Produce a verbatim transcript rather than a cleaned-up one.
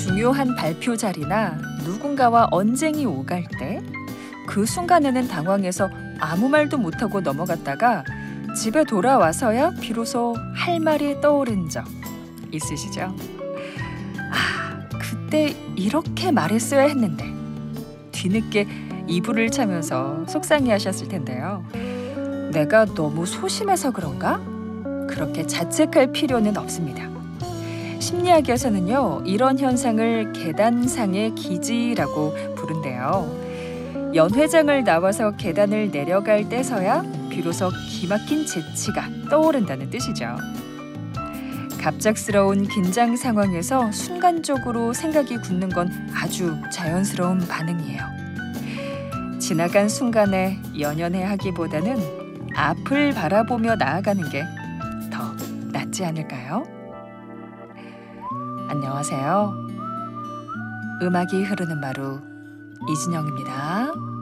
중요한 발표 자리나 누군가와 언쟁이 오갈 때 그 순간에는 당황해서 아무 말도 못하고 넘어갔다가 집에 돌아와서야 비로소 할 말이 떠오른 적 있으시죠? 아, 그때 이렇게 말했어야 했는데 뒤늦게 이불을 차면서 속상해하셨을 텐데요. 내가 너무 소심해서 그런가? 그렇게 자책할 필요는 없습니다. 심리학에서는요, 이런 현상을 계단상의 기지라고 부른대요. 연회장을 나와서 계단을 내려갈 때서야 비로소 기막힌 재치가 떠오른다는 뜻이죠. 갑작스러운 긴장 상황에서 순간적으로 생각이 굳는 건 아주 자연스러운 반응이에요. 지나간 순간에 연연해 하기보다는 앞을 바라보며 나아가는 게 더 낫지 않을까요? 안녕하세요. 음악이 흐르는 마루 이진영입니다.